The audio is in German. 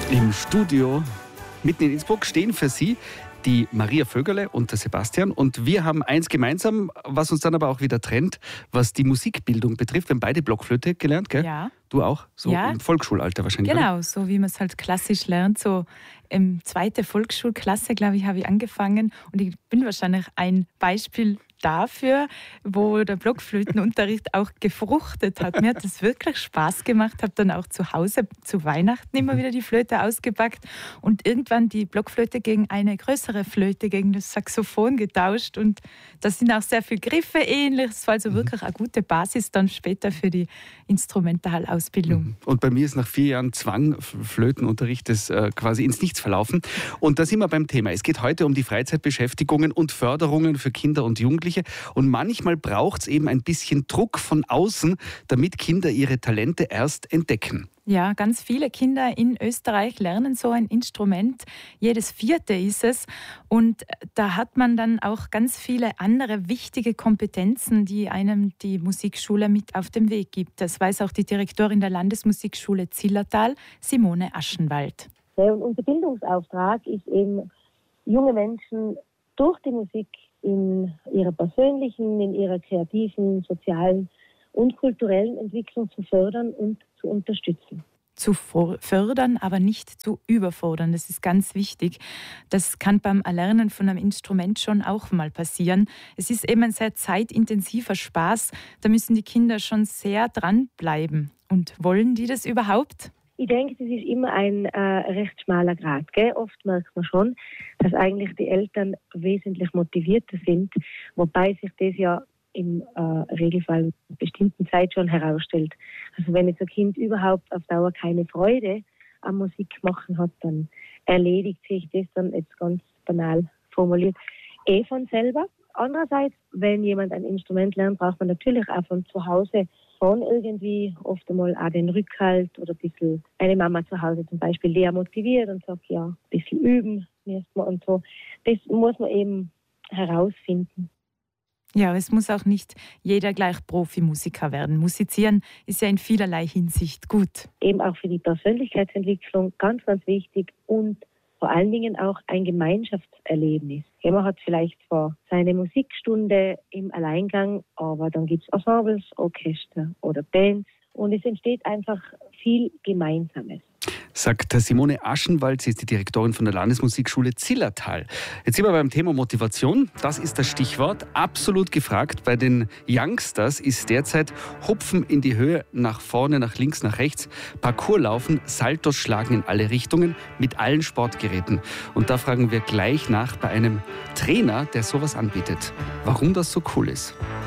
Im Studio mitten in Innsbruck stehen für Sie die Maria Vögerle und der Sebastian. Und wir haben eins gemeinsam, was uns dann aber auch wieder trennt, was die Musikbildung betrifft. Wir haben beide Blockflöte gelernt, gell? Ja. Du auch? So ja. Im Volksschulalter wahrscheinlich, Genau, oder? so wie man es halt klassisch lernt. So im 2. Volksschulklasse, glaube ich, habe ich angefangen. Und ich bin wahrscheinlich ein Beispiel dafür, wo der Blockflötenunterricht auch gefruchtet hat. Mir hat es wirklich Spaß gemacht, habe dann auch zu Hause zu Weihnachten immer wieder die Flöte ausgepackt und irgendwann die Blockflöte gegen eine größere Flöte, gegen das Saxophon getauscht. Und da sind auch sehr viele Griffe ähnlich. Es war also wirklich eine gute Basis dann später für die Instrumentalausbildung. Und bei mir ist nach 4 Jahren Zwangflötenunterricht das quasi ins Nichts verlaufen. Und da sind wir beim Thema. Es geht heute um die Freizeitbeschäftigungen und Förderungen für Kinder und Jugendliche. Und manchmal braucht es eben ein bisschen Druck von außen, damit Kinder ihre Talente erst entdecken. Ja, ganz viele Kinder in Österreich lernen so ein Instrument. Jedes 4. ist es. Und da hat man dann auch ganz viele andere wichtige Kompetenzen, die einem die Musikschule mit auf den Weg gibt. Das weiß auch die Direktorin der Landesmusikschule Zillertal, Simone Aschenwald. Und unser Bildungsauftrag ist eben, junge Menschen durch die Musik in ihrer persönlichen, in ihrer kreativen, sozialen und kulturellen Entwicklung zu fördern und zu unterstützen. Zu fördern, aber nicht zu überfordern. Das ist ganz wichtig. Das kann beim Erlernen von einem Instrument schon auch mal passieren. Es ist eben ein sehr zeitintensiver Spaß. Da müssen die Kinder schon sehr dranbleiben. Und wollen die das überhaupt? Ich denke, das ist immer ein recht schmaler Grat. Gell? Oft merkt man schon, dass eigentlich die Eltern wesentlich motivierter sind, wobei sich das ja im Regelfall in einer bestimmten Zeit schon herausstellt. Also wenn jetzt ein Kind überhaupt auf Dauer keine Freude am Musik machen hat, dann erledigt sich das dann jetzt ganz banal formuliert von selber. Andererseits, wenn jemand ein Instrument lernt, braucht man natürlich auch von zu Hause schon irgendwie oft einmal auch den Rückhalt oder ein bisschen eine Mama zu Hause zum Beispiel, die motiviert und sagt, ja, ein bisschen üben müssen wir und so. Das muss man eben herausfinden. Ja, es muss auch nicht jeder gleich Profimusiker werden. Musizieren ist ja in vielerlei Hinsicht gut. Eben auch für die Persönlichkeitsentwicklung ganz, ganz wichtig und vor allen Dingen auch ein Gemeinschaftserlebnis. Man hat vielleicht zwar seine Musikstunde im Alleingang, aber dann gibt es Ensembles, Orchester oder Bands und es entsteht einfach viel Gemeinsames. Sagt Simone Aschenwald, sie ist die Direktorin von der Landesmusikschule Zillertal. Jetzt sind wir beim Thema Motivation. Das ist das Stichwort. Absolut gefragt bei den Youngsters ist derzeit Hupfen in die Höhe, nach vorne, nach links, nach rechts, Parkour laufen, Saltos schlagen in alle Richtungen mit allen Sportgeräten. Und da fragen wir gleich nach bei einem Trainer, der sowas anbietet. Warum das so cool ist.